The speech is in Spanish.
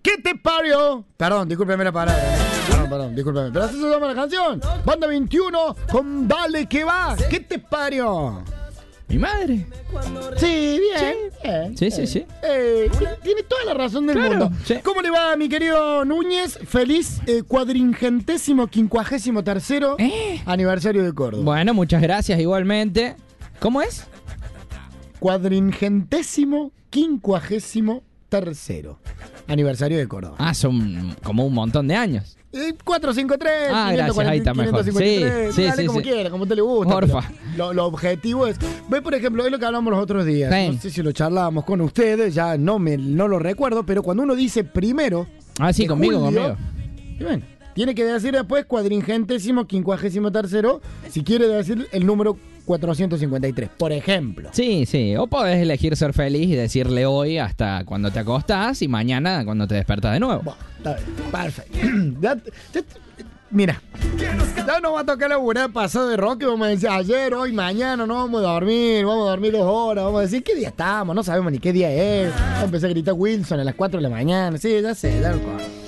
¿Qué te parió? Perdón, discúlpeme la palabra. Perdón, discúlpeme. Pero así se llama la canción. Banda 21 con Dale que va. ¿Qué te parió? Mi madre. Sí, bien. Sí. Tiene toda la razón del Claro, mundo. sí. ¿Cómo le va, mi querido Núñez? Feliz cuadringentésimo 53º aniversario de Córdoba. Bueno, muchas gracias igualmente. ¿Cómo es? Cuadringentésimo 53º aniversario de Córdoba. Ah, son como un montón de años. 453, Ah, gracias, ahí está mejor. 553, Sí, dale sí, como sí. quiera, como te le gusta. Porfa. Lo objetivo es, ve por ejemplo, es lo que hablamos los otros días, Sí. no sé si lo charlábamos con ustedes, ya no lo recuerdo, pero cuando uno dice primero Ah, sí, de conmigo. y bueno, tiene que decir después cuadringentésimo 53º si quiere decir el número 453, por ejemplo. Sí. O podés elegir ser feliz y decirle hoy hasta cuando te acostás y mañana cuando te despertás de nuevo. Bueno, está bien, perfecto. Mira, ya nos va a tocar la burada pasada de rock, vamos a decir ayer, hoy, mañana, no vamos a dormir 2 horas, vamos a decir qué día estamos, no sabemos ni qué día es. Vamos a empezar a gritar Wilson a las 4 de la mañana, sí, ya sé, ya lo conozco.